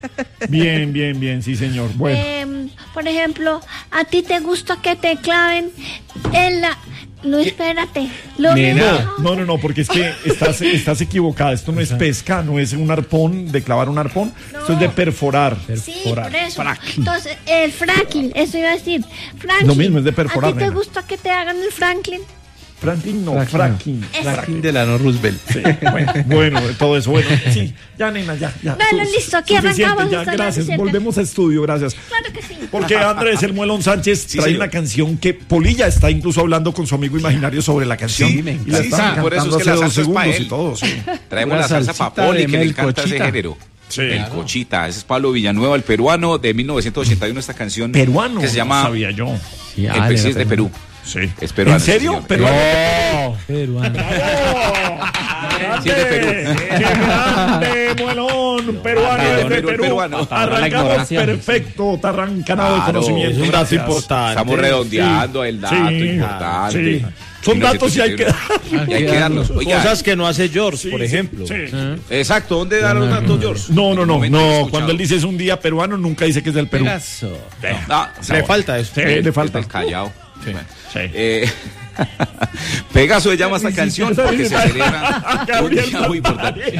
Bien, bien, bien, sí, señor. Bueno. Por ejemplo, ¿a ti te gusta que te claven en la... No, espérate. No, porque es que estás equivocada. Esto no es pesca, no es un arpón, de clavar un arpón. No. Esto es de perforar. Sí, por eso. Entonces, el Franklin, eso iba a decir. Franklin, lo mismo, es de perforar. ¿A ti te gusta que te hagan el Franklin? Franklin no, Franklin. Franklin Delano Roosevelt. Sí, bueno, todo eso, bueno. Sí, ya, nena, ya. Bueno, listo, aquí arrancamos. Ya, gracias, volvemos a estudio, gracias. Claro que sí. Porque Andrés El Muelón Sánchez trae una canción que Polilla está incluso hablando con su amigo imaginario sobre la canción. Sí, me encanta. Y la está por eso es que hace la 2 salsa es pa' segundos él. y todo, sí. Traemos la salsa pa' Poli, que le encanta Cochita. ese género. Sí. El Cochita, ese es Pablo Villanueva, el peruano de 1981, esta canción. Peruano, que se llama, no sabía yo. Sí, el país es de Perú. Sí. Es peruano. ¿En serio? Señor. ¿Peruano? Peruano. Sí, es de Perú. ¡Qué grande, Muelón! Peruano desde Perú. Peruano. Arrancamos perfecto, tarrancanado de conocimiento. Es un dato Gracias. importante. Estamos redondeando el dato Sí, importante. sí. Son datos y hay que Y hay que darlos. Oiga, Cosas que no hace George, por ejemplo. Sí. exacto, ¿dónde dan los datos, George? No. Momento escuchado. Cuando él dice es un día peruano, nunca dice que es del Perú. Pegaso. Le falta eso. Sí, le falta. El Callao. Sí. Bueno. Sí. Pegaso se llama esta canción porque se celebra un Gabriel día muy importante.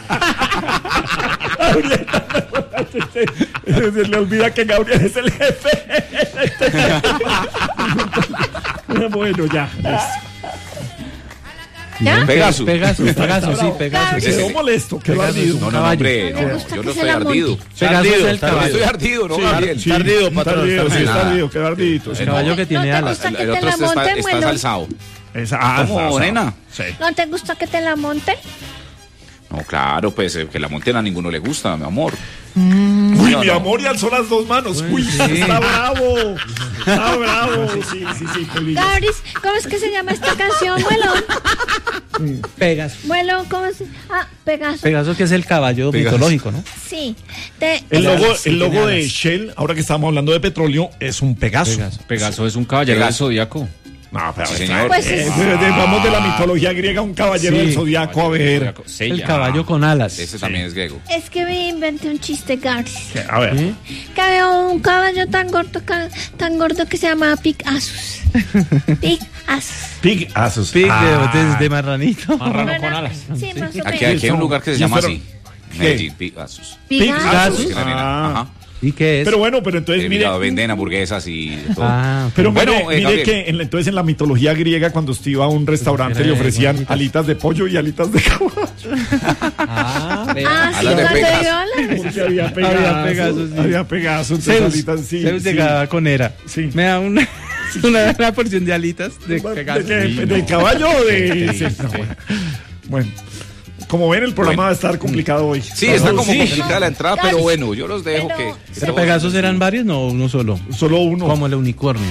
Se le olvida que Gabriel es el jefe. Bueno, ya. ¿Ya? Pegaso. Pegaso, sí, Pegaso. Quedó molesto, quedó ardido. No, hombre, No me gusta yo que no se estoy la monte. ardido. Pegaso es el Yo caballo. estoy ardido, ¿no, Gabriel? Sí, Tardido, patrón, tardido, sí, tardido. tardido, quedó ardidito. El caballo que tiene ¿No te alas. gusta que El te otro la está monten, está Muelón? alzado. ¿Cómo, nena? Sí. ¿No te gusta que te la monten? No, claro, pues que la monten a ninguno le gusta, mi amor. Uy, No, mi no. amor, y alzó las 2 manos. Uy, está bravo. Está bravo. Sí, Polilla. Gabris, ¿cómo es que se llama esta canción, Muelón? Pegaso. Muelón, ¿cómo se...? Pegaso. Pegaso que es el caballo mitológico, ¿no? Sí. El logo de Shell, ahora que estamos hablando de petróleo, es un Pegaso. Pegaso es un caballero del Pegaso. zodiaco. No, pero Sí, señor. Pues es- vamos de la mitología griega, un caballero del zodiaco, a ver. El caballo con alas. Ese también es griego. Es que me inventé un chiste, Gabris. A ver. Que había un caballo tan gordo que se llamaba Picasus. Picasus. Pig Asus. Pig de marranito. Marrano con alas. Sí, más o Aquí menos. hay un lugar que se ¿Y llama eso así. Medellín, Pegasus. Picasus. Ah. ¿Y qué es? Pero bueno, pero entonces mire. Venden hamburguesas y de todo. Ah, Pero Bueno, mire Gabriel. que entonces en la mitología griega, cuando usted iba a un restaurante, le ofrecían alitas de pollo y alitas de caballo. Sí, Alas de cuando Pegaso. dio la- Porque había Pegaso, sí. Había Pegaso, entonces Zeus, alitas, sí. Zeus sí. llegaba con Hera. Sí. Me da una porción de alitas de Pegaso. ¿De caballo o de...? Sí, no, bueno, como ven, el programa va a estar complicado hoy. Sí, está como complicada la entrada, pero bueno, yo los dejo Pero- que... ¿Pero Pegasos eran varios? No, uno solo. Solo uno. Como el unicornio.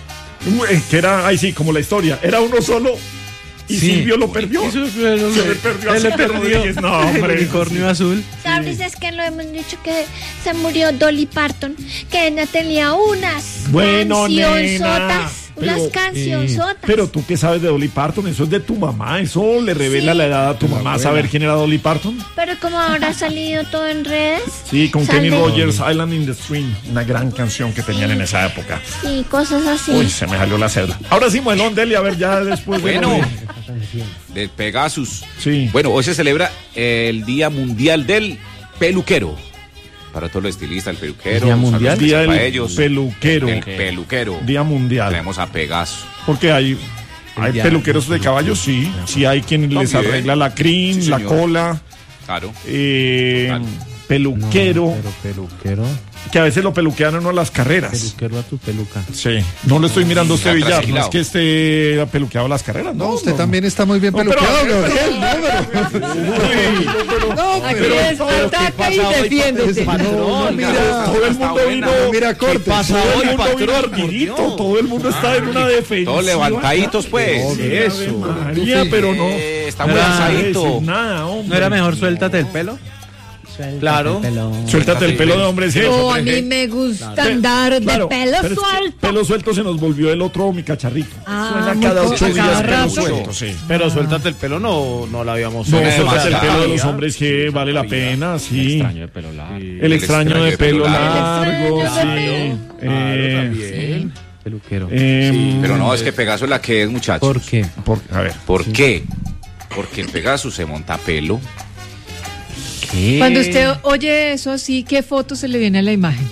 Que era, ahí sí, como la historia. Era uno solo y Sí. Silvio lo perdió. Se le perdió a Él le Silvio perdió. Rodríguez. No, hombre. El unicornio azul. Gabris, es que lo hemos dicho que se murió Dolly Parton, que ella tenía unas Bueno, cancionzotas, nena, unas pero- cancionzotas. Pero tú qué sabes de Dolly Parton, eso es de tu mamá, eso le revela Sí. la edad a tu mamá, saber quién era Dolly Parton. Pero como ahora ha salido todo en redes. Sí, con Kenny sale- Rogers, Island in the Stream, una gran canción que tenían en esa época. Sí, cosas así. Uy, se me salió la cédula. Ahora sí, Muelón, Deli, a ver, ya después de... Bueno, de Pegasus. Sí. Bueno, hoy se celebra el Día Mundial del Peluquero. Para todos los estilistas, el peluquero. ¿Día un saludo mundial? especial Día para del ellos. peluquero. El peluquero. Día mundial. Tenemos a Pegaso. Porque hay día peluqueros de caballos, sí. Sí hay quien les También. arregla la crin, Sí, la señor. cola. Claro. Peluquero. Pero peluquero. Que a veces lo peluquean a uno a las carreras. Peluquero a tu peluca. Sí. No le estoy mirando a usted, Ya Villar. No es trasquilado. que esté peluqueado a las carreras. No, usted también está muy bien No, pero- peluqueado, pero- Gabriel. No, Ataca y defiéndete. no, mira, Todo el mundo vino. mira, corte. Todo el mundo vino ardidito. Todo el mundo está en una defensa. Todos levantaditos, pues. Eso. María, pero no. Está muy Nada, alzadito. decir nada, hombre. ¿No era mejor suéltate el pelo? Claro. Suéltate el pelo de hombre, sí. Oh, a mí me gusta andar de Claro, pelo pero es que suelto. pelo suelto se nos volvió el otro mi cacharrito. Ah, Suena cada muy 8 poco, días cada pelo rato. suelto, sí. Pero suéltate el pelo, no la habíamos No, oído. suéltate el pelo de los Todavía. hombres que vale la pena, sí. Extraño de pelo largo. El extraño de pelo largo, El extraño de sí. También. Peluquero. Pero no, es que Pegaso es la que es, muchachos. ¿Por qué? A ver. ¿Por qué? Porque en Pegaso se monta pelo. ¿Qué? Cuando usted oye eso así, ¿qué foto se le viene a la imagen?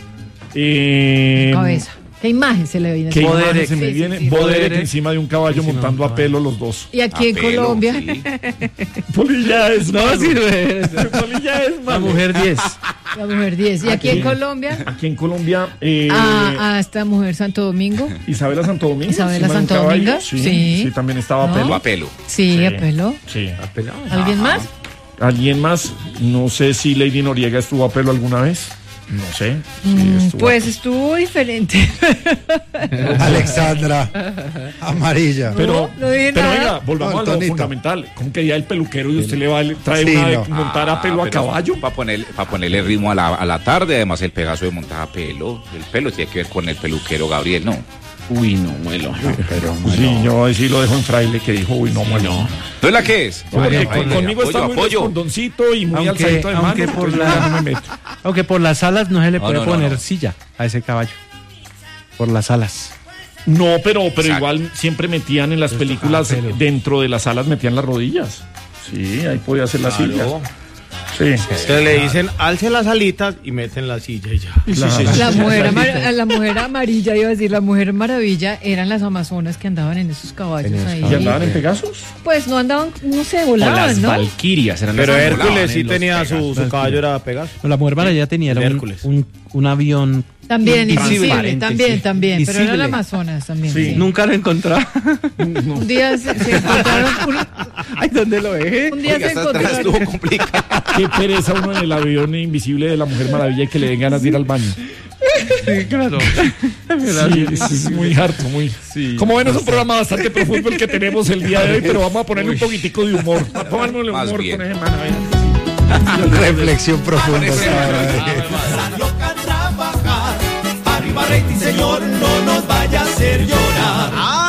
Cabeza. ¿Qué imagen se le viene? ¿Qué Boderek. imagen se me Sí, viene? sí, sí. Boderek encima de un caballo montando a pelo los dos. Y aquí en A pelo, Colombia, sí. Polilla es malo. sirve. Polilla es La malo. mujer 10. la mujer 10. Y aquí en Colombia, Aquí en Colombia, a esta mujer Santo Domingo. Isabela Santo Domingo. Isabela encima de un Santo caballo. Domingo, Sí, sí. sí, también estaba ¿No? pelo. A pelo. Sí, Sí. a pelo. Sí. ¿Alguien más? ¿Alguien más? No sé si Lady Noriega estuvo a pelo alguna vez. No sé. Sí, estuvo Pues estuvo diferente. Alexandra, amarilla. Pero, No dije pero nada. venga, volvamos No, a el lo tonito. fundamental. ¿Cómo que ya el peluquero y usted le va trae Sí, una de no. montar a pelo a caballo? Para ponerle ritmo a la tarde, además el Pegaso de montar a pelo. El pelo tiene que ver con el peluquero Gabriel, ¿no? Uy, no, muelo. Pero Sí, yo ahí sí lo dejo en fraile que dijo, uy, no, bueno. ¿Entonces la qué es? Porque Fraile, conmigo está muy apoyo. respondoncito y muy Aunque- alzadito de mano. aunque por entonces la- yo no me meto. Aunque por las alas no se le No, puede no, no, poner no. silla a ese caballo. Por las alas. No, pero Exacto. igual siempre metían en las películas, dentro de las salas metían las rodillas. Sí, ahí podía hacer las sillas. Sí. Entonces le dicen, alce las alitas y meten la silla y ya. La mujer amarilla, iba a decir, la mujer maravilla, eran las amazonas que andaban en esos caballos ahí. ¿Y andaban en Pegasus? Pues no andaban, no sé, O volaban, las ¿no? valquirias eran Pero las que Hércules volaban sí en los tenía Pegasos. su caballo, era Pegaso. No, la mujer maravilla tenía era Hércules. un avión. También, invisible, Transparente, también, sí. también. Pero era Visible. la Amazonas también. Sí. sí. Nunca lo encontraba. Un día se encontraron, Ay, ¿dónde lo dejé? un día Oiga, se esta atrás encontraron. estuvo complicado. Qué pereza uno en el avión invisible de la Mujer Maravilla y que le den ganas de ir al baño. Sí, claro. Sí, es muy harto, muy. Como ven, es un programa bastante profundo el que tenemos el día de hoy, pero vamos a ponerle un poquitico de humor. Pónganle Más humor bien. con ese man, a ver. Reflexión profunda. Salió a trabajar. Arriba rating, señor, no nos vaya a hacer llorar.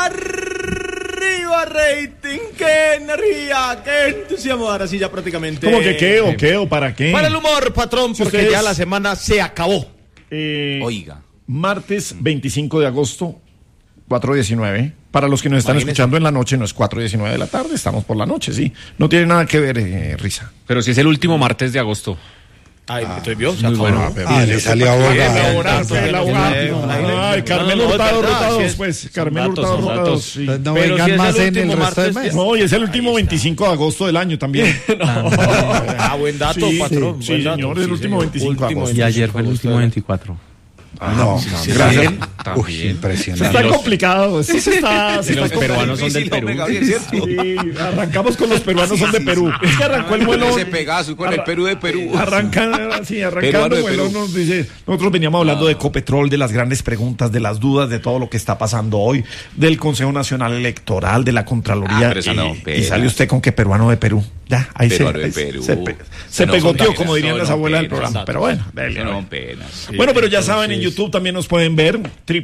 Arriba rating, qué energía, qué entusiasmo. Ahora sí ya prácticamente. ¿Cómo que qué o qué o para qué? Para el humor, patrón, porque ustedes- ya la semana se acabó. Oiga. Martes 25 de agosto, 4:19. Para los que nos están escuchando en la noche, no es 4:19 de la tarde, estamos por la noche, sí. No tiene nada que ver, Risa. Pero si es el último martes de agosto. Ay, entonces vio, se muy acabó. bueno. Le salió abogado. Ay, Carmelo No, Hurtado es verdad, Rotados, sí es- pues. Carmelo datos, Hurtado son Rotados. datos. Sí. No Pero vengan si es más el en el último resto de martes, mes. No, y es el último 25 de agosto del año también. Ah, buen dato, Sí, patrón. sí, buen dato. señor, el último 25 de agosto. Y ayer fue el último 24. No, Gracias. Uy, Se impresionante. está complicado. Sí, se está Y los peruanos son del Difícil, Perú. hombre, Gabriel, ¿cierto? Sí, arrancamos con los peruanos son de Perú. Es que arrancó el vuelo. Con ese Pegaso, con el Perú de Perú. Arrancando Peruano de vuelo Perú. nos dice, nosotros veníamos hablando de Ecopetrol, de las grandes preguntas, de las dudas, de todo lo que está pasando hoy, del Consejo Nacional Electoral, de la Contraloría. pero esa no, y sale usted con que peruano de Perú. Ya, ahí Peruano de ahí Perú. se Eso no pegoteó, son como penas, dirían no, las no, abuelas del penas, programa. Pero bueno, dele, Eso no a son ver. penas. Bueno, pero ya saben, en YouTube también nos pueden ver,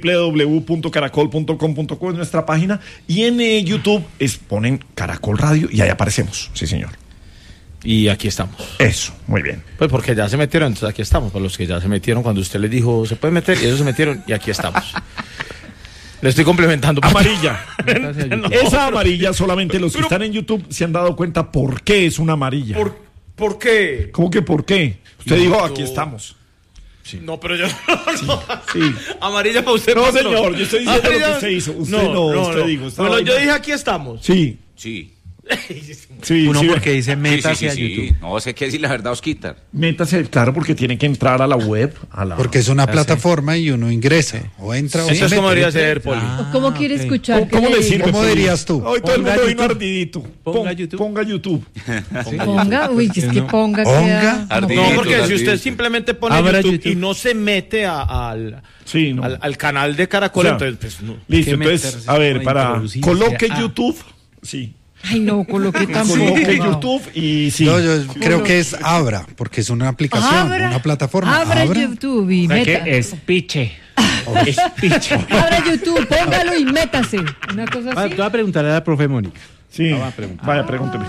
www.caracol.com.co es nuestra página, y en YouTube ponen Caracol Radio y ahí aparecemos. Sí, señor. Y aquí estamos. Eso, muy bien. Pues porque ya se metieron, entonces aquí estamos. Para los que ya se metieron cuando usted les dijo, se puede meter, y ellos se metieron y aquí estamos. Le estoy complementando. Amarilla. Esa amarilla solamente los que están en YouTube se han dado cuenta por qué es una amarilla. ¿Por qué? ¿Cómo que por qué? Usted dijo, aquí estamos. No, pero yo no. Sí. Amarilla para usted. No, patrón. señor, yo estoy diciendo lo que Amarilla- usted hizo. Usted no, usted dijo, esta Bueno, vaina- yo dije aquí estamos. Sí, Sí. sí, Uno sí. porque dice Sí, métase sí, sí, a sí. YouTube. No, sé qué decir la verdad, os quitan. Métase, claro, porque tiene que entrar a la web. Porque es una plataforma y uno ingresa o entra o se Eso es como mete. debería ser, Poli. ¿Cómo quiere ok. escuchar? ¿Cómo que le diga? sirve? ¿Cómo dirías tú? Hoy todo el Ponga mundo vino YouTube. ardidito. Ponga YouTube. Ponga YouTube. Ponga, uy, es que ponga. Ponga. queda- Ardidito. No, porque si Ardidito. usted simplemente pone Abra YouTube, YouTube. y no se mete al Sí, no. canal de Caracol, O sea, entonces, pues no. Listo, que entonces, meterse a ver, como para introducirse. coloque Ah. YouTube, sí. Ay, no, coloqué tampoco. Coloque YouTube y sí. No, yo creo que es Abra, porque es una aplicación, una plataforma. Abra YouTube y meta. Es piche. Es piche. Abra YouTube, póngalo y métase. Una cosa Te así. voy a preguntar a la profe Mónica. Sí. Vaya, pregúnteme.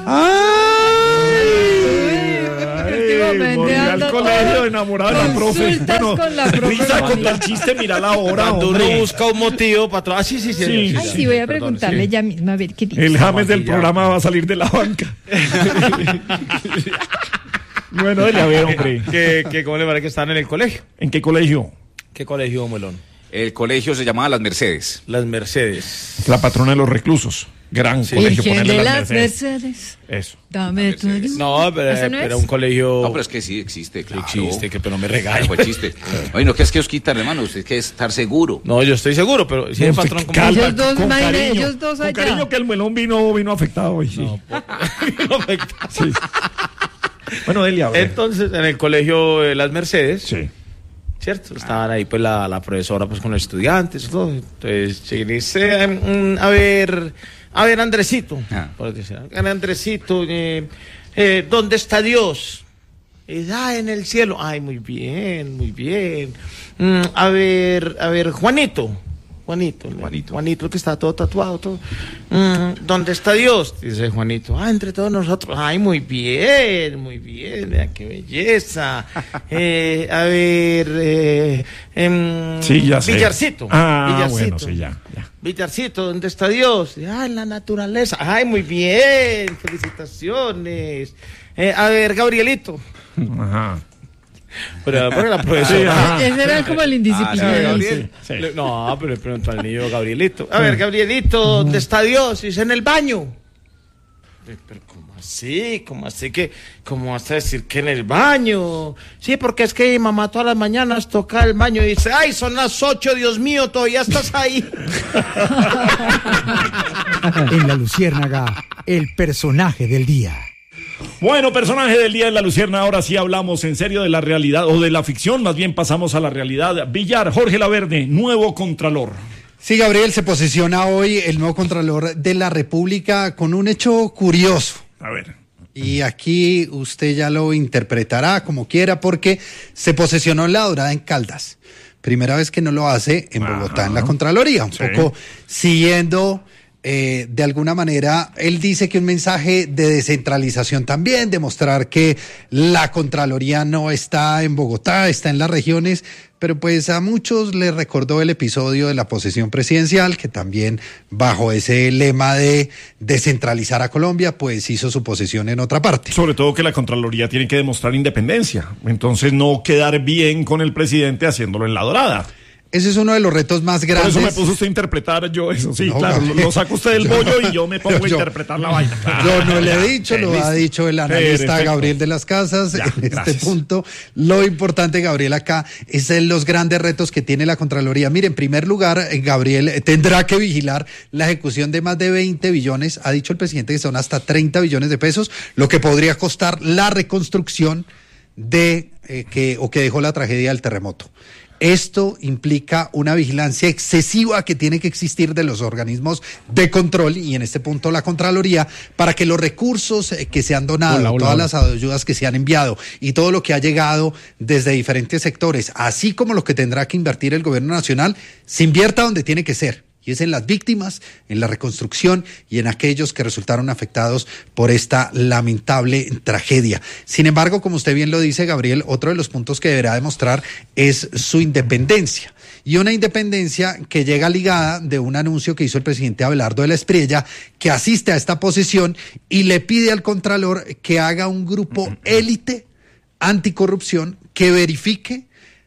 Últimamente Volví al anda colegio todo enamorado de la profe. consultas con la profe Risa con Mónica. tal chiste, mira la hora, Cuando uno hombre. busca un motivo para todo. Ah, sí. Ay, sí, voy a preguntarle ya mismo a ver qué dice. El James del programa va a salir de la banca. Bueno, dele a ver, hombre. ¿Cómo le parece que están en el colegio? ¿En qué colegio? ¿Qué colegio, Melón? El colegio se llamaba Las Mercedes. Las Mercedes. La patrona de los reclusos. Gran colegio, Virgen ponerle de las las Mercedes. Mercedes. Eso. Dame tu ayuda. No, ¿Eso no pero es? un colegio... No, pero es que sí existe, claro. Existe, que pero no me Ay, regaña. fue chiste. Oye, no, que es que os quitan, hermano. Usted que estar seguro. No, yo estoy seguro, pero si el Usted patrón... calma, Ellos dos, con imagínate, cariño, ellos dos con allá. cariño que el melón vino afectado hoy. Sí. Sí. Bueno, dele a ver. Entonces, en el colegio Las Mercedes... Sí. ¿Cierto? Estaban ahí pues la profesora pues con los estudiantes y todo. Entonces llegué y le dice, a ver Andresito, por decir, Andresito, ¿dónde está Dios? Y dice, en el cielo. Ay, muy bien, muy bien. A ver, Juanito, que está todo tatuado, todo. ¿Dónde está Dios? Dice Juanito. Entre todos nosotros. Ay, muy bien, vea qué belleza. A ver, Sí, ya sé. Villarcito. Bueno, sí, ya. Villarcito, ¿dónde está Dios? En la naturaleza. Ay, muy bien, felicitaciones. A ver, Gabrielito. Ajá. Pero la Sí, profesora. ajá. Ese era como el indisciplinado. Gabriel. Sí. No, pero le preguntó al niño Gabrielito. A ver, Gabrielito, ¿dónde está Dios? Dice, en el baño. Pero ¿cómo así? ¿Cómo vas a decir que en el baño? Sí, porque es que mi mamá todas las mañanas toca el baño y dice, ay, son las 8, Dios mío, todavía estás ahí. En La Luciérnaga, el personaje del día. Bueno, personaje del día de la Lucierna, ahora sí hablamos en serio de la realidad, o de la ficción, más bien pasamos a la realidad. Villar, Jorge Laverde, nuevo Contralor. Sí, Gabriel, se posiciona hoy el nuevo Contralor de la República con un hecho curioso. A ver. Y aquí usted ya lo interpretará como quiera, porque se posesionó en La Dorada en Caldas. Primera vez que no lo hace en Bogotá, en la Contraloría. Un poco siguiendo... de alguna manera, él dice que un mensaje de descentralización también, demostrar que la Contraloría no está en Bogotá, está en las regiones, pero pues a muchos les recordó el episodio de la posesión presidencial, que también bajo ese lema de descentralizar a Colombia, pues hizo su posesión en otra parte. Sobre todo que la Contraloría tiene que demostrar independencia, entonces no quedar bien con el presidente haciéndolo en La Dorada. Ese es uno de los retos más grandes. Por eso me puso usted a interpretar yo eso, sí, No, claro, Gabriel. lo saca usted del bollo y yo me pongo a interpretar la vaina. Yo no le he dicho, lo Listo. ha dicho el analista Perfecto. Gabriel de las Casas. Ya, En gracias. este punto, lo importante, Gabriel, acá es los grandes retos que tiene la Contraloría. Mire, en primer lugar, Gabriel tendrá que vigilar la ejecución de más de 20 billones, ha dicho el presidente que son hasta 30 billones de pesos, lo que podría costar la reconstrucción de que dejó la tragedia del terremoto. Esto implica una vigilancia excesiva que tiene que existir de los organismos de control y en este punto la Contraloría para que los recursos que se han donado, todas las ayudas que se han enviado y todo lo que ha llegado desde diferentes sectores, así como lo que tendrá que invertir el gobierno nacional, se invierta donde tiene que ser. Y es en las víctimas, en la reconstrucción y en aquellos que resultaron afectados por esta lamentable tragedia. Sin embargo, como usted bien lo dice, Gabriel, otro de los puntos que deberá demostrar es su independencia. Y una independencia que llega ligada de un anuncio que hizo el presidente Abelardo de la Espriella, que asiste a esta posesión y le pide al Contralor que haga un grupo élite anticorrupción que verifique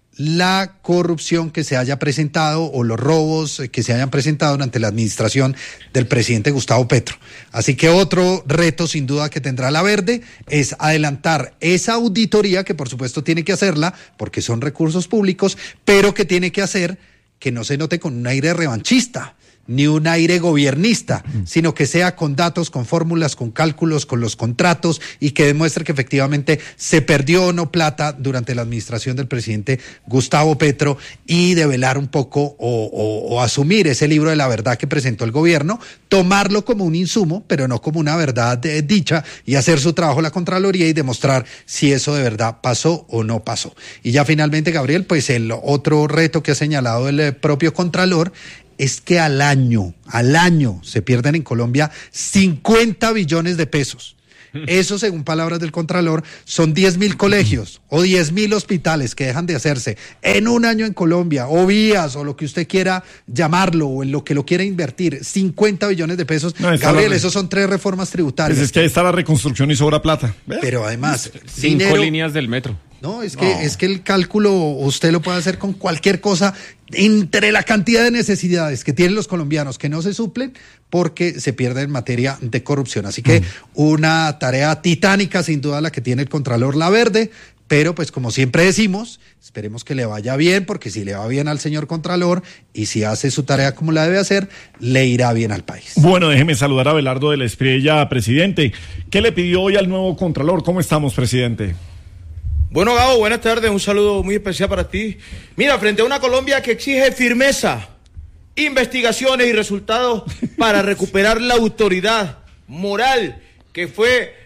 la corrupción que se haya presentado o los robos que se hayan presentado durante la administración del presidente Gustavo Petro. Así que otro reto sin duda que tendrá Laverde es adelantar esa auditoría que por supuesto tiene que hacerla porque son recursos públicos, pero que tiene que hacer que no se note con un aire revanchista ni un aire gobiernista, sino que sea con datos, con fórmulas, con cálculos, con los contratos y que demuestre que efectivamente se perdió o no plata durante la administración del presidente Gustavo Petro y develar un poco o asumir ese libro de la verdad que presentó el gobierno, tomarlo como un insumo, pero no como una verdad dicha y hacer su trabajo la Contraloría y demostrar si eso de verdad pasó o no pasó. Y ya finalmente, Gabriel, pues el otro reto que ha señalado el propio Contralor es que al año se pierden en Colombia 50 billones de pesos. Eso, según palabras del Contralor, son 10.000 colegios o 10.000 hospitales que dejan de hacerse en un año en Colombia, o vías, o lo que usted quiera llamarlo, o en lo que lo quiera invertir. 50 billones de pesos. No, Gabriel, esos son 3 reformas tributarias. Pues es que ahí está la reconstrucción y sobra plata. ¿Ves? Pero además... 5 líneas del metro. No, es que el cálculo usted lo puede hacer con cualquier cosa entre la cantidad de necesidades que tienen los colombianos que no se suplen porque se pierde en materia de corrupción. Así que una tarea titánica sin duda la que tiene el Contralor Laverde, pero pues como siempre decimos, esperemos que le vaya bien, porque si le va bien al señor Contralor y si hace su tarea como la debe hacer, le irá bien al país. Bueno, déjeme saludar a Belardo de la Espriella, presidente. ¿Qué le pidió hoy al nuevo Contralor? ¿Cómo estamos, presidente? Bueno, Gabo, buenas tardes, un saludo muy especial para ti. Mira, frente a una Colombia que exige firmeza, investigaciones y resultados para recuperar la autoridad moral que fue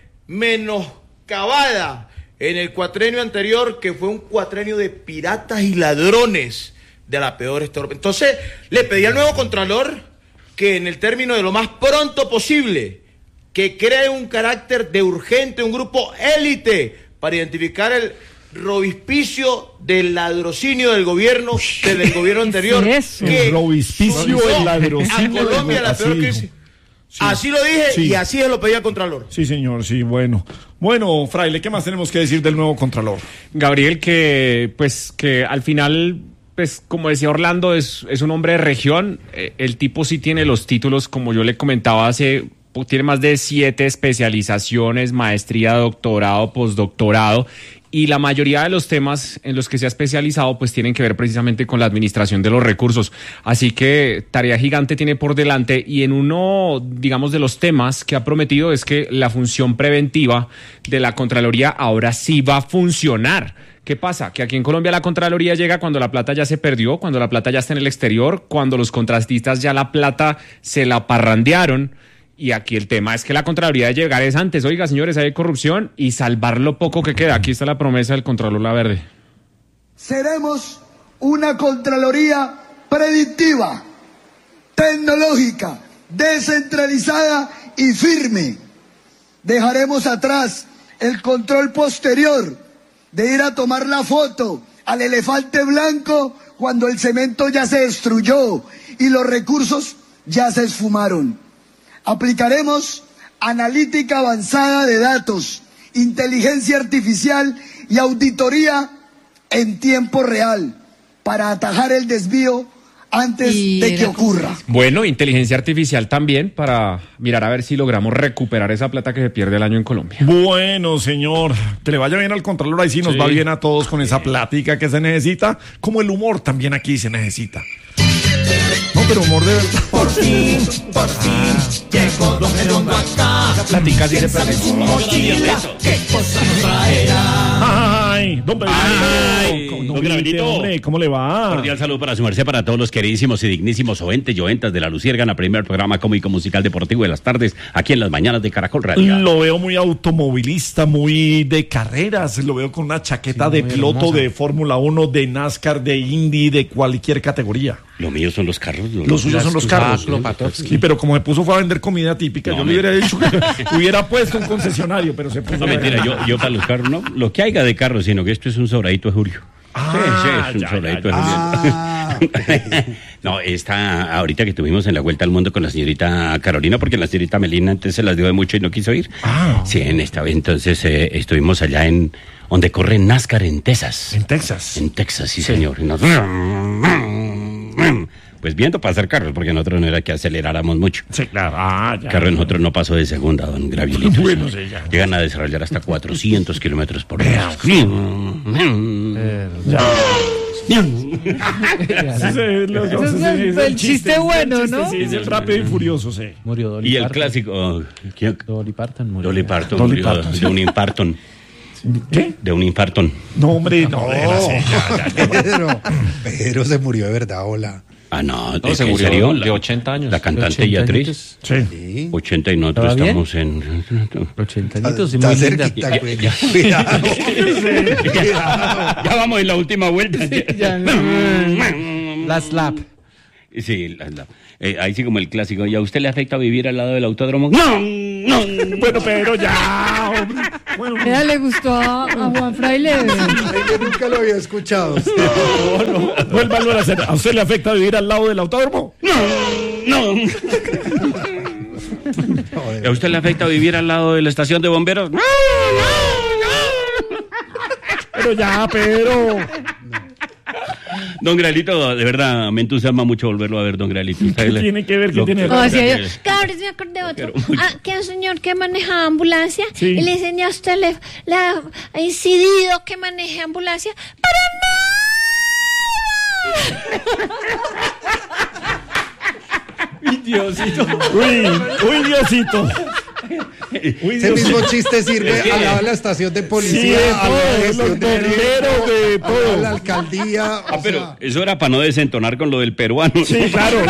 menoscabada en el cuatrenio anterior, que fue un cuatrenio de piratas y ladrones de la peor estorba. Entonces, le pedí al nuevo Contralor que en el término de lo más pronto posible, que cree un carácter de urgente, un grupo élite, para identificar el robispicio del ladrocinio del gobierno, desde el gobierno anterior. El robispicio del ladrocinio. A Colombia la peor crisis. Sí. Así lo dije y así se lo pedí al Contralor. Sí, señor, sí, bueno. Bueno, Fraile, ¿qué más tenemos que decir del nuevo Contralor? Gabriel, que al final, pues como decía Orlando, es un hombre de región. El tipo sí tiene los títulos, como yo le comentaba tiene más de 7 especializaciones, maestría, doctorado, postdoctorado, y la mayoría de los temas en los que se ha especializado pues tienen que ver precisamente con la administración de los recursos. Así que tarea gigante tiene por delante, y en uno, digamos, de los temas que ha prometido es que la función preventiva de la Contraloría ahora sí va a funcionar. ¿Qué pasa? Que aquí en Colombia la Contraloría llega cuando la plata ya se perdió, cuando la plata ya está en el exterior, cuando los contratistas ya la plata se la parrandearon. Y aquí el tema es que la Contraloría de llegar es antes. Oiga, señores, hay corrupción y salvar lo poco que queda. Aquí está la promesa del Contralor Laverde. Seremos una Contraloría predictiva, tecnológica, descentralizada y firme. Dejaremos atrás el control posterior de ir a tomar la foto al elefante blanco cuando el cemento ya se destruyó y los recursos ya se esfumaron. Aplicaremos analítica avanzada de datos, inteligencia artificial y auditoría en tiempo real para atajar el desvío antes de que ocurra. Bueno, inteligencia artificial también para mirar a ver si logramos recuperar esa plata que se pierde el año en Colombia. Bueno, señor, que le vaya bien al Contralor, ahí sí nos va bien a todos con esa plática que se necesita, como el humor también aquí se necesita. No, pero humor de verdad. Por fin, llegó Don Redondo acá. La plática sigue su mochila, qué cosa nos traerá. Ay, don Benito. Hombre, ¿cómo le va? Cordial saludo para su merced, para todos los queridísimos y dignísimos oyentes y oyentas de La Luciérgana, primer programa cómico musical deportivo de las tardes, aquí en las mañanas de Caracol Radio. Lo veo muy automovilista, muy de carreras, lo veo con una chaqueta de piloto hermosa, de Fórmula 1, de NASCAR, de Indy, de cualquier categoría. Lo mío son los carros. Los suyos son los carros. Sí, pero como se puso fue a vender comida típica, yo le hubiera dicho que hubiera puesto un concesionario, pero se puso. No, mentira, yo para los carros no, lo que haya de carros, sino que esto es un sobradito de Julio. Sí, es un sobradito de Julio. No, ahorita que estuvimos en la vuelta al mundo con la señorita Carolina, porque la señorita Melina antes se las dio de mucho y no quiso ir. Sí, en esta vez entonces estuvimos allá en donde corre NASCAR en Texas. ¿En Texas? En Texas, sí. Señor. Pues viendo pasar carros, porque nosotros no era que aceleráramos mucho. Sí, claro. El carro de nosotros no pasó de segunda, don Gravielito. Bueno, sí, ya. Llegan a desarrollar hasta 400 kilómetros por hora. el chiste bueno, ¿no? Sí, es el Rápido y Furioso, sí. Murió Dolly Parton. Y el clásico... Dolly Parton murió. Dolly Parton murió de un infarto. ¿Qué? De un infarto. No, hombre, no. Pedro se murió de verdad, hola. Ah, no, se ¿en murió serio? de 80 años. La cantante y actriz. Sí. 80 y nosotros estamos en... 80 añitos. Está cerquita, güey. Cuidado. Ya vamos en la última vuelta. La slap. Sí, la slap. Ahí sí como el clásico. ¿Y a usted le afecta vivir al lado del autódromo? ¡No! Bueno, pero ya, hombre. Bueno, Mira, le gustó a Juan Fraile. Yo nunca lo había escuchado. Vuélvalo a hacer. ¿A usted le afecta vivir al lado del autódromo? ¡No! ¿A usted le afecta vivir al lado de la estación de bomberos? ¡No! Pero ya, Pedro. Don Gralito, de verdad, me entusiasma mucho volverlo a ver, don Gralito. ¿Qué tiene que ver? ¿Qué tiene que ver? Cabrón, me acordé de otro. Que un señor que manejaba ambulancia Sí. y le dicen, ¿a usted le ha incidido que maneje ambulancia? ¡Para nada! Diosito. Uy, Diosito. Ese mismo chiste sirve al lado de la estación de policía, Sí, al lado de los torneros, de todo. la alcaldía. Pero eso era para no desentonar con lo del peruano. Sí, claro.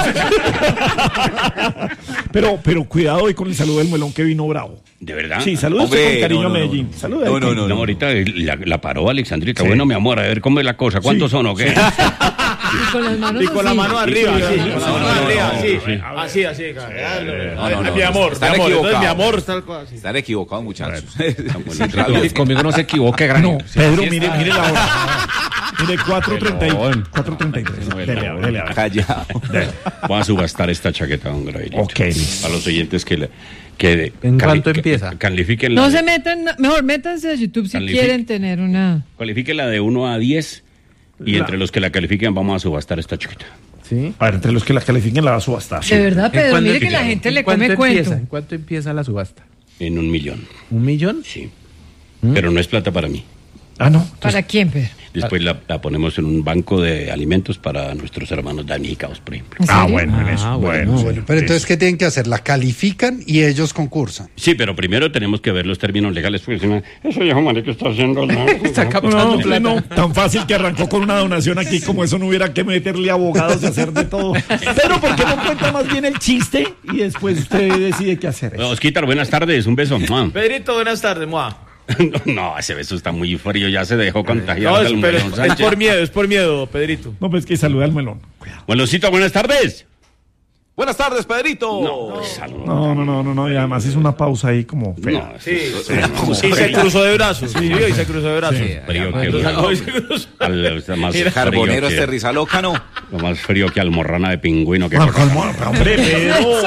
Pero cuidado hoy con el saludo del melón que vino bravo. ¿De verdad? Sí, saludos con cariño a Medellín. Saluda. No, ahorita la paró Alexandrita. Sí. Bueno, mi amor, a ver cómo es la cosa. ¿Cuántos son o qué? Y con las manos Y con la mano arriba, sí. Con la mano arriba, sí. Así. No, Mi amor, están mi equivocados. amor, tal cual. Están equivocados, muchachos. Conmigo no se equivoque, gran. No, Pedro, mire la hora. Mire, 4:33. Dele a ver. Callado. Voy a subastar esta chaqueta, don Gravito. Ok. A los oyentes que ¿En cuánto empieza? Califiquen No se metan, mejor métanse a YouTube si quieren tener una. Califiquen la de 1 a 10 y entre los que la califiquen vamos a subastar esta chaqueta. ¿Sí? A ver, entre los que la califiquen la va a subastar. De verdad, Pedro, mire que la gente le come cuento. ¿En cuánto empieza la subasta? En 1 millón. ¿1 millón? Sí. Pero no es plata para mí. Ah, no. ¿Para quién, Pedro? Después la ponemos en un banco de alimentos para nuestros hermanos damnificados, por ejemplo. Ah, bueno, en eso. Bueno. Pero entonces, ¿qué tienen que hacer? La califican y ellos concursan. Sí, pero primero tenemos que ver los términos legales. Porque eso viejo marica está haciendo... Está captando plata. No, tan fácil que arrancó con una donación aquí, como eso no hubiera que meterle abogados y hacer de todo. Pero ¿por qué no cuenta más bien el chiste y después usted decide qué hacer? Osquitar, buenas tardes, un beso. Pedrito, buenas tardes, Moa. No, ese beso está muy frío, ya se dejó contagiar. No, es por miedo, Pedrito. No, pues que saluda al melón. Cuidado. Buenosito, buenas tardes. Buenas tardes, Pedrito. No, y además hizo una pausa ahí como fea. Y se cruzó de brazos. Sí, y se cruzó de brazos. Frío que más Carbonero este Rizaloca, ¿no? Lo más frío que almorrana de pingüino que hombre, Pedro.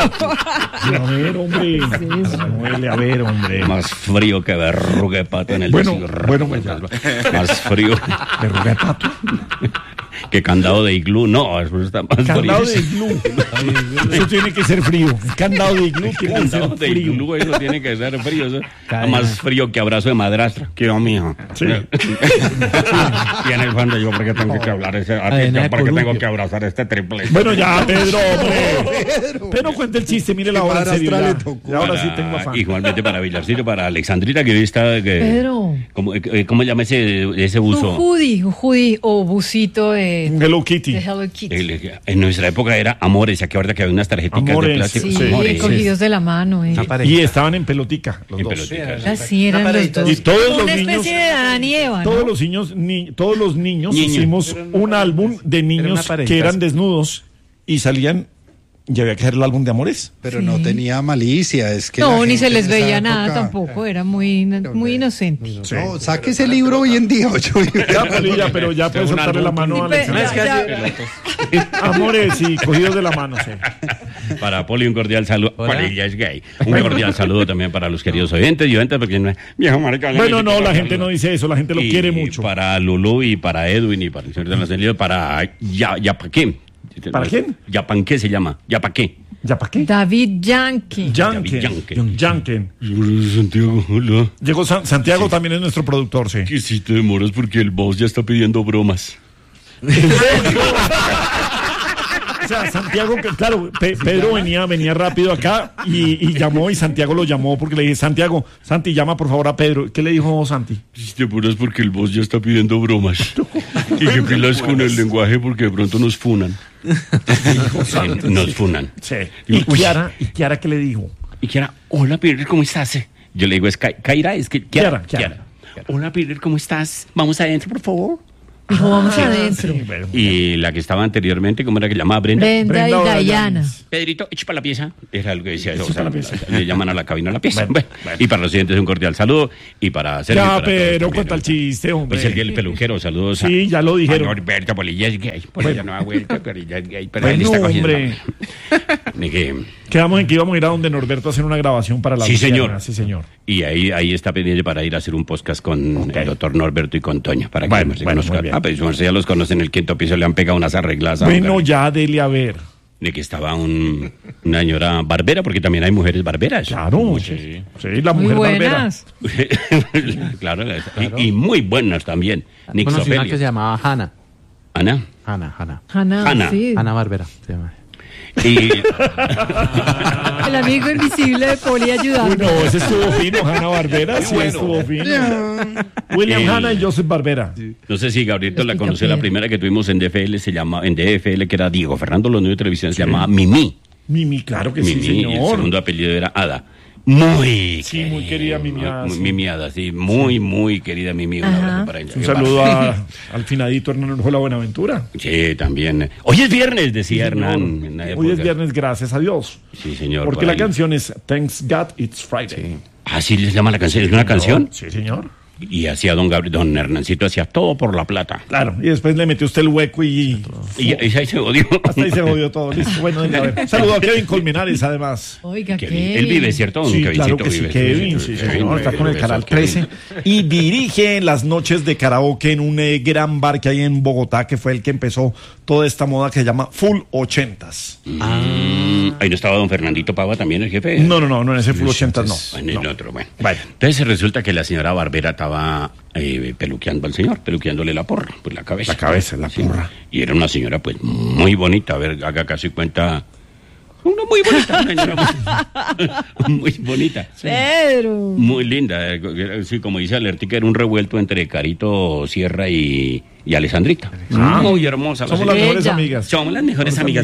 A ver, hombre. Más frío que verruga de pato en el Bueno, más frío. ¿Verruga de pato? Que candado de iglú. No, eso está más frío. Candado de iglú. Eso tiene que ser frío. Candado de iglú tiene que ser frío. Iglú, eso tiene que ser frío. Eso más frío que abrazo de madrastra. Que yo, mijo. Sí. Y en el fondo yo, ¿por qué tengo que hablar ese? ¿Por qué tengo que abrazar este triple? Bueno, ya, Pedro, hombre. Pero cuente el chiste, mire la hora, en serio. Ya. Ahora sí tengo afán. Igualmente para Villarcito, para Alexandrita, que hoy está... Pedro. ¿Cómo llama ese buzo? Un hoodie o busito de Hello Kitty. Hello Kitty. En nuestra época era Amores, ¿se acuerda que había unas tarjeticas de plástico? Sí, Amores. cogidos de la mano. Y estaban en pelotica, los dos. Así eran los dos. Y todos los una niños, especie de Adán y Eva, ¿no? Todos los niños hicimos un álbum de niños que eran desnudos y salían. Y había que hacer el álbum de Amores. Pero no tenía malicia, es que... No, ni se les veía nada tampoco, era muy inocente. Sí. No, saque ese libro hoy en día, pero ya puedes soltarle la mano a Alexandra. Amores y cogidos de la mano, sí. Para Poli un cordial saludo. Poli ya es gay. Un cordial saludo también para los queridos oyentes y oyentes, porque no, viejo marica. Bueno, no, la gente no dice eso, la gente lo quiere mucho. Para Lulú y para Edwin y para el señor de la Celida, para Yapaquín. ¿Para quién? ¿Yapanqué se llama? ¿Yapaqué? ¿Yapaqué? David Yanken. Santiago, hola. Llegó Santiago, también es nuestro productor, sí. Que si te demoras porque el boss ya está pidiendo bromas. O sea, Santiago, claro, Pedro venía rápido acá y llamó, y Santiago lo llamó porque le dije, Santi, llama por favor a Pedro. ¿Qué le dijo Santi? Si te apuras porque el boss ya está pidiendo bromas. Y que pilas con el lenguaje porque de pronto nos funan. Nos funan. Sí. ¿Y Kiara qué le dijo? Y Kiara, hola Peter, ¿cómo estás? Yo le digo, es Kaira, es que Kiara. Hola Peter, ¿cómo estás? Vamos adentro, por favor. Dijo, vamos adentro. Sí, bueno. Y la que estaba anteriormente, ¿cómo era que llamaba? Brenda y Dayana. Pedrito, echa para la pieza. Era algo que decía eso. O sea, le llaman a la cabina a la pieza. Bueno. Y para los siguientes un cordial saludo. Y para Sergio. Ya, pero cuenta el chiste, hombre. Es el día del peluquero. Saludos. Sí, ya lo dijeron. Norberto Polilla es gay. Polilla no ha vuelto, pero ella es gay. Pero bueno, él está cogiendo. Hombre. Quedamos en que íbamos a ir a donde Norberto a hacer una grabación para la Sí, señor. Sí, señor. Y ahí está pendiente para ir a hacer un podcast con el doctor Norberto y con Toña. Para que nos conozcan. Pues ya los conocen en el quinto piso, le han pegado unas arregladas. Bueno, ya dele a ver. De que estaba una señora barbera, porque también hay mujeres barberas. Claro, sí, la mujer muy buenas. Barbera. Claro. Y muy buenas también. Bueno, una que se llamaba Hanna. ¿Ana? Hanna, sí. Hanna Barbera se llama. Y el amigo invisible de Poli ayudando. Bueno, ese estuvo fino, Hanna Barbera, sí, estuvo fino. William Hanna y Joseph Barbera. No sé si Gabrielito la conoció, la primera que tuvimos en DFL que era Diego Fernando Los Nuevos de Televisión, se llamaba Mimi. Mimi, claro que Mimi, sí, señor. Y el segundo apellido era Ada. Muy querida Mimi Ada. Mimi Ada, sí, muy querida Mimi. Un abrazo para ella. Un saludo al finadito Hernán Orejuela Buenaventura. Sí, también. Hoy es viernes, decía Hernán. Hoy es viernes, gracias a Dios. Sí, señor. Porque la canción es Thanks God It's Friday. Sí. Ah, sí, les llama la canción. ¿Es una canción? Sí, señor. Y hacía don Hernancito, hacía todo por la plata. Claro, y después le metió usted el hueco y ahí se jodió. Hasta ahí se jodió todo. Listo, bueno, a ver. Saludo a Kevin Colmenares, además. Oiga, Kevin. Él vive, ¿cierto? Sí, claro que sí, Kevin, sí, señor. Está con el Canal 13 y dirige las noches de karaoke en un gran bar que hay en Bogotá, que fue el que empezó toda esta moda que se llama Full 80s. Ahí no estaba don Fernandito Pava también, el jefe. No, en ese Full 80s no. En el otro, bueno. Entonces resulta que la señora Barbera estaba peluqueando al señor, peluqueándole la porra, pues la cabeza. La porra. Y era una señora, pues, muy bonita. A ver, haga casi cuenta. Una muy bonita, una señora muy bonita. Pedro. Muy linda. Sí, como dice Alertica, era un revuelto entre Carito Sierra y Alessandrita. Muy hermosa. Somos las mejores amigas. Somos las mejores amigas.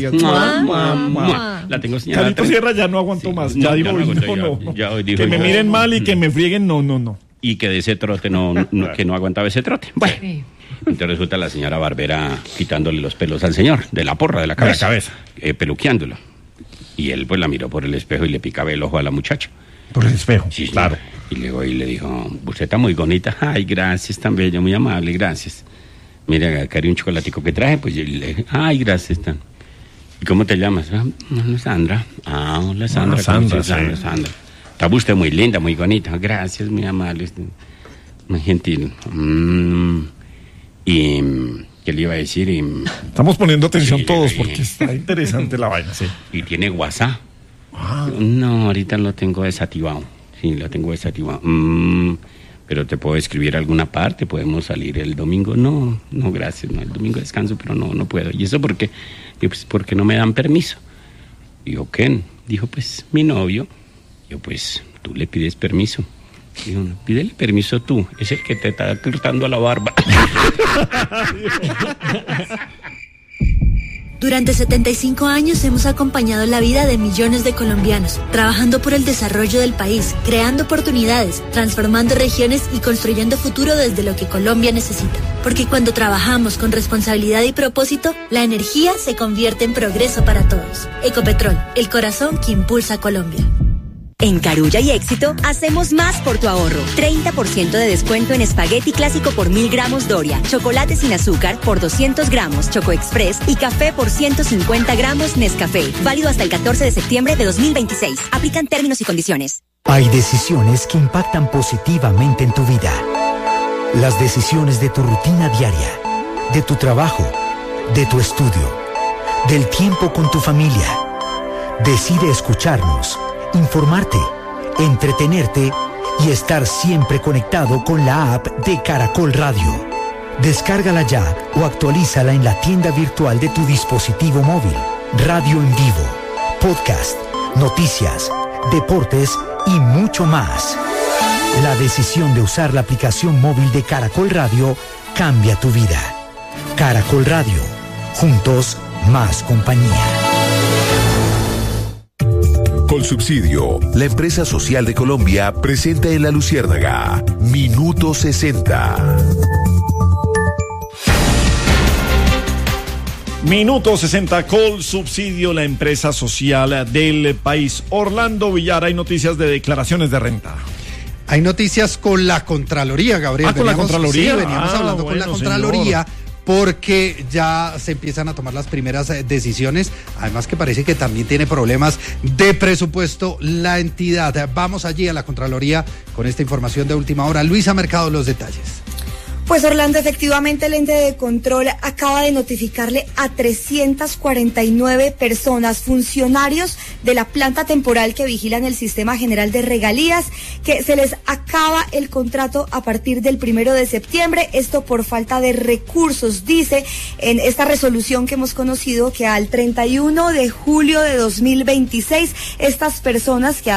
La tengo señalada. Carito Sierra ya no aguantó más. Ya dijo, no. Que me miren mal y que me frieguen, no. Y que de ese trote que no aguantaba ese trote. Bueno, entonces resulta la señora Barbera quitándole los pelos al señor, de la porra de la cabeza. Peluqueándolo. Y él pues la miró por el espejo y le picaba el ojo a la muchacha. ¿Por el espejo? Sí, claro. Y luego le dijo, usted está muy bonita. Ay, gracias, tan bella, muy amable, gracias. Mira, acá hay un chocolatico que traje, pues yo le dije, ay, gracias, tan. ¿Y cómo te llamas? Hola, Sandra. Hola, Sandra. Sandra. Está usted muy linda, muy bonita. Gracias, muy amable. Muy gentil. Y ¿qué le iba a decir? Estamos poniendo atención todos porque está interesante la vaina, sí. ¿Y tiene WhatsApp? No, ahorita lo tengo desactivado. Sí, lo tengo desactivado. Pero te puedo escribir alguna parte, podemos salir el domingo. No, gracias. No, el domingo descanso, pero no puedo. ¿Y eso por qué? Yo, pues, porque no me dan permiso. Dijo, ¿quién? Dijo, pues, mi novio. Yo, pues, tú le pides permiso. Digo, no, pídele permiso tú, es el que te está cortando la barba. Durante 75 años hemos acompañado la vida de millones de colombianos, trabajando por el desarrollo del país, creando oportunidades, transformando regiones y construyendo futuro desde lo que Colombia necesita. Porque cuando trabajamos con responsabilidad y propósito, la energía se convierte en progreso para todos. Ecopetrol, el corazón que impulsa a Colombia. En Carulla y Éxito, hacemos más por tu ahorro. 30% de descuento en espagueti clásico por 1000 gramos Doria, chocolate sin azúcar por 200 gramos Choco Express y café por 150 gramos Nescafé. Válido hasta el 14 de septiembre de 2026. Aplican términos y condiciones. Hay decisiones que impactan positivamente en tu vida. Las decisiones de tu rutina diaria, de tu trabajo, de tu estudio, del tiempo con tu familia. Decide escucharnos, informarte, entretenerte y estar siempre conectado con la app de Caracol Radio. Descárgala ya o actualízala en la tienda virtual de tu dispositivo móvil. Radio en vivo, podcast, noticias, deportes y mucho más. La decisión de usar la aplicación móvil de Caracol Radio cambia tu vida. Caracol Radio, juntos más compañía. Colsubsidio, la empresa social de Colombia, presenta en La Luciérnaga Minuto 60. Minuto 60, Colsubsidio, la empresa social del país. Orlando Villar, hay noticias de declaraciones de renta. Hay noticias con la Contraloría, Gabriel. ¿Con la Contraloría? Sí, veníamos hablando con la Contraloría. Señor. Porque ya se empiezan a tomar las primeras decisiones, además que parece que también tiene problemas de presupuesto la entidad. Vamos allí a la Contraloría con esta información de última hora. Luisa Mercado, los detalles. Pues Orlando, efectivamente el ente de control acaba de notificarle a 349 personas, funcionarios de la planta temporal que vigilan el sistema general de regalías, que se les acaba el contrato a partir del 1 de septiembre, esto por falta de recursos. Dice en esta resolución que hemos conocido que al 31 de julio de 2026, estas personas que